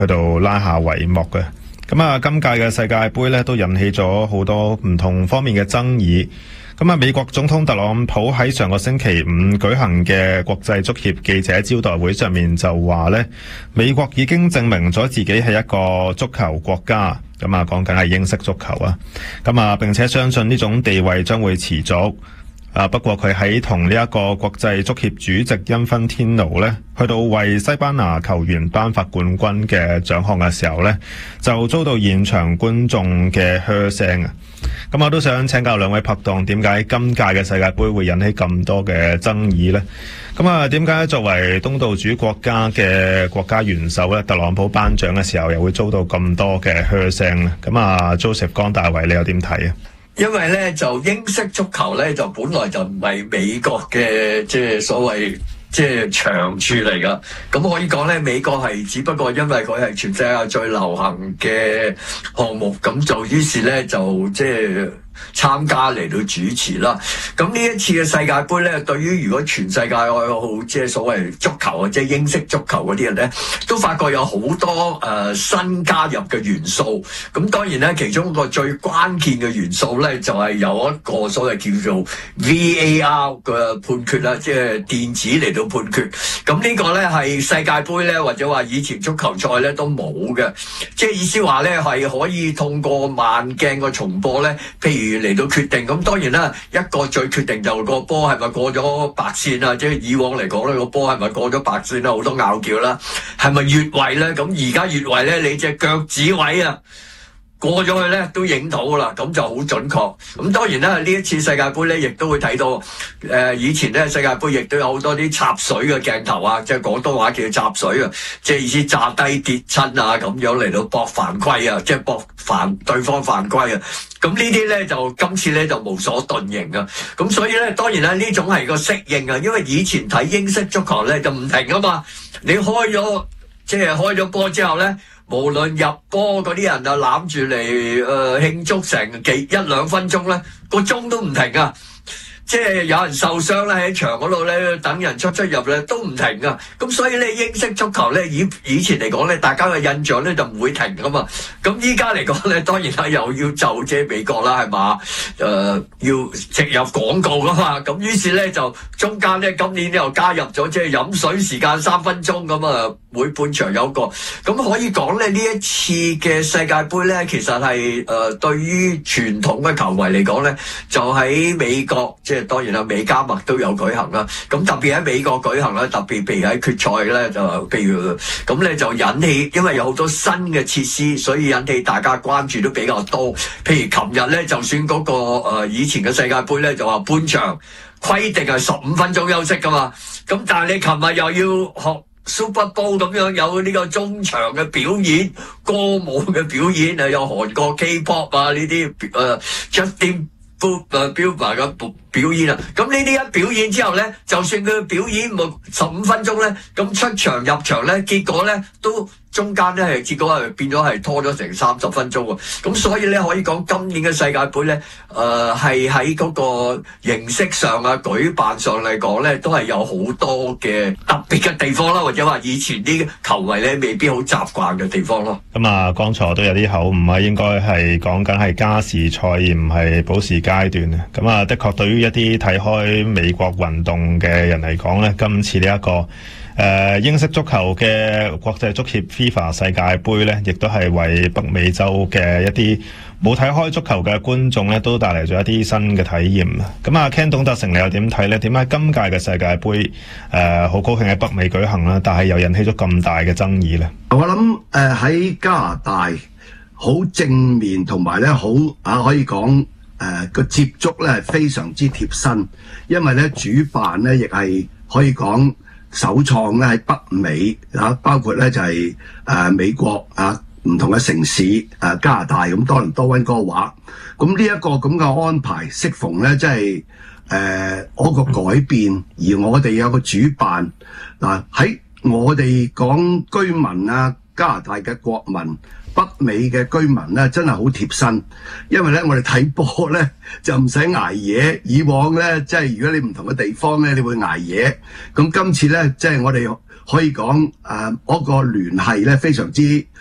去到拉下帷幕嘅。咁啊，今屆嘅世界盃咧都引起咗好多唔同方面嘅爭議。咁啊，美國總統特朗普喺上個星期五舉行嘅國際足協記者招待會上面就話咧，美國已經證明咗自己係一個足球國家。咁啊，講緊係英式足球啊。咁啊，並且相信呢種地位將會持續。不過佢喺同呢一個國際足協主席因芬天奴咧，去到為西班牙球員頒發冠軍嘅獎項嘅時候咧，就遭到現場觀眾嘅噓聲啊！咁我都想請教兩位拍檔，點解今屆嘅世界盃會引起咁多嘅爭議呢？咁啊，點解作為東道主國家嘅國家元首咧，特朗普頒獎嘅時候又會遭到咁多嘅噓聲呢？咁啊 ，Joseph 江大衛，你又點睇啊？ 因為咧就英式足球咧就本來就唔係美國嘅即係所謂即係長處嚟噶，咁可以講咧美國係只不過因為佢係全世界最流行嘅項目，咁就於是咧就即係參加嚟到主持啦。咁呢一次嘅世界盃咧，對於如果全世界愛好即係所謂足球啊，即係英式足球嗰啲人咧，都發覺有好多新加入嘅元素。咁當然咧，其中一個最關鍵嘅元素咧，就係有一個所謂叫做 VAR 嘅判決啦，即係電子嚟到判決。咁呢個咧係世界盃咧，或者話以前足球賽咧都冇嘅，即係意思話咧係可以通過慢鏡嘅重播咧，譬如嚟到決定。咁當然啦，一個最決定就個波係咪過咗白線啊？即係以往嚟講咧，個波係咪過咗白線啊？好多拗撬啦，係咪越位咧？咁而家越位咧，你隻腳趾位啊過咗去咧都影到啦，咁就好準確。咁當然啦，呢一次世界盃咧，亦都會睇到以前咧世界盃亦都有好多啲插水嘅鏡頭啊，即係廣東話叫插水啊，即係意思炸低跌親啊，咁樣嚟到搏犯規啊，即係搏對方犯規啊。咁呢啲咧就今次咧就無所遁形啊。咁所以咧當然啦，呢種係個適應啊，因為以前睇英式足球咧就唔停啊嘛，你開咗波之後咧，無論入波嗰啲人就攬住嚟慶祝成一兩分鐘咧，個鐘都唔停啊！即係有人受傷咧喺場嗰度咧，等人出入咧都唔停啊！咁所以咧英式足球咧以前嚟講咧，大家嘅印象咧就唔會停噶嘛。咁依家嚟講咧，當然係又要就即係美國啦，係嘛？要植入廣告噶嘛。咁於是咧就中間咧今年又加入咗即係飲水時間3分鐘咁啊，每半場有個。咁可以講咧呢一次嘅世界盃咧，其實係對於傳統嘅球迷嚟講咧，就喺美國即係。當然啦，美加墨都有舉行啦。咁特別喺美國舉行啦，特別譬如喺決賽咧，就譬如咁咧就引起，因為有好多新嘅設施，所以引起大家關注都比較多。譬如琴日咧，就算嗰個以前嘅世界盃咧，就話半場規定係15分鐘休息噶嘛。咁但係你琴日又要學 Super Bowl 咁樣有呢個中場嘅表演、歌舞嘅表演啊，有韓國 K-pop 啊呢啲Justin Bieber 嘅表演啊，咁呢啲一表演之後咧，就算佢表演冇15分鐘咧，咁出場入場咧，結果咧都中間咧係結果係變咗係拖咗成30分鐘喎。咁所以咧可以講今年嘅世界盃咧，係喺嗰個形式上啊、舉辦上嚟講咧，都係有好多嘅特別嘅地方啦，或者話以前啲球迷咧未必好習慣嘅地方咯。 咁啊，剛才都有啲口誤啊，應該係講緊係加時賽而唔係補時階段啊。咁啊，的確對於一啲睇開美國運動嘅人嚟講咧，今次呢一個英式足球嘅國際足協 FIFA 世界盃咧，亦都係為北美洲嘅一啲冇睇開足球嘅觀眾咧，都帶嚟咗一啲新嘅體驗。咁啊 Ken 董達成你又點睇咧？點解今屆嘅世界盃好高興喺北美舉行啦，但係又引起咗咁大嘅爭議咧？ 我諗喺加拿大好正面，同埋咧好可以講個接觸咧係非常之貼身，因為咧主辦咧亦係可以講首創咧喺北美包括咧就係美國唔同嘅城市加拿大咁多倫多溫哥華，咁呢一個咁嘅安排適逢咧即係我個改變，而我哋有個主辦喺我哋講居民加拿大嘅國民。北美嘅居民咧真係好貼身，因為咧我哋睇波咧就唔使捱夜。以往咧即係如果你唔同嘅地方咧，你會捱夜。咁今次咧即係我哋可以講嗰個聯繫咧非常之